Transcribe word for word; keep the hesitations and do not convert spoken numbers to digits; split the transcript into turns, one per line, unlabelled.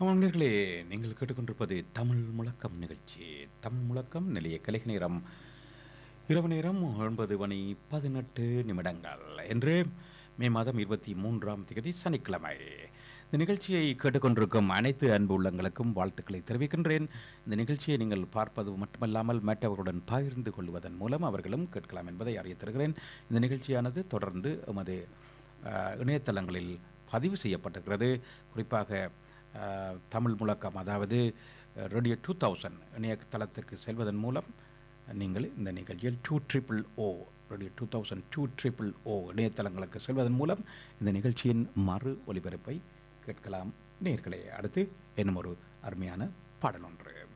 ஆமாம் நேர்களே, நீங்கள் கேட்டுக்கொண்டிருப்பது தமிழ் முழக்கம் நிகழ்ச்சி. தமிழ் முழக்கம் நிலைய கலைக நேரம் இரவு நேரம் ஒன்பது மணி பதினெட்டு நிமிடங்கள். என்று மே மாதம் இருபத்தி மூன்றாம் தேதி சனிக்கிழமை. இந்த நிகழ்ச்சியை கேட்டுக்கொண்டிருக்கும் அனைத்து அன்பு உள்ளங்களுக்கும் வாழ்த்துக்களை தெரிவிக்கின்றேன். இந்த நிகழ்ச்சியை நீங்கள் பார்ப்பது மட்டுமல்லாமல் மற்றவர்களுடன் பகிர்ந்து கொள்வதன் மூலம் அவர்களும் கேட்கலாம் என்பதை அறிய தருகிறேன். இந்த நிகழ்ச்சியானது தொடர்ந்து எமது அஹ், இணையதளங்களில் பதிவு செய்யப்பட்டிருக்கிறது. குறிப்பாக அஹ், தமிழ் முழக்கம், அதாவது ரேடியோ டூ தௌசண்ட் இணையதளத்துக்கு செல்வதன் மூலம் நீங்கள் இந்த நிகழ்ச்சியில் டூ ட்ரிபிள் ஓ radio two thousand two triple ஓ இணையதளங்களுக்கு செல்வதன் மூலம் இந்த நிகழ்ச்சியின் மறு ஒலிபரப்பை கேட்கலாம் நேர்களே. அடுத்து இன்னும் ஒரு அருமையான பாடல் ஒன்று.